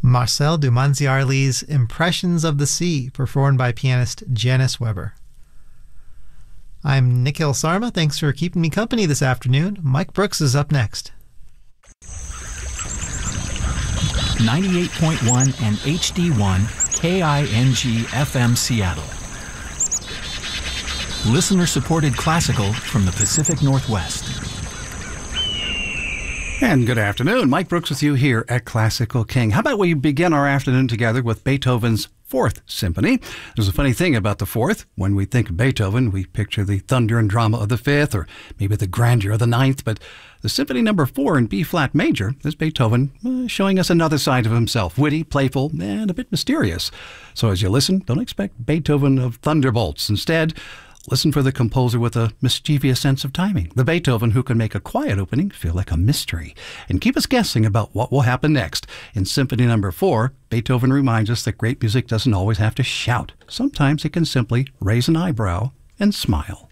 Marcel Dumanziarli's Impressions of the Sea, performed by pianist Janice Weber. I'm Nikhil Sarma. Thanks for keeping me company this afternoon. Mike Brooks is up next. 98.1 and HD1 KING FM Seattle. Listener-supported classical from the Pacific Northwest. And good afternoon. Mike Brooks with you here at Classical King. How about we begin our afternoon together with Beethoven's Fourth Symphony? There's a funny thing about the Fourth. When we think of Beethoven, we picture the thunder and drama of the Fifth, or maybe the grandeur of the Ninth. But the Symphony No. 4 in B-flat major is Beethoven showing us another side of himself, witty, playful, and a bit mysterious. So as you listen, don't expect Beethoven of thunderbolts. Instead, listen for the composer with a mischievous sense of timing, the Beethoven who can make a quiet opening feel like a mystery, and keep us guessing about what will happen next. In Symphony No. 4, Beethoven reminds us that great music doesn't always have to shout. Sometimes it can simply raise an eyebrow and smile.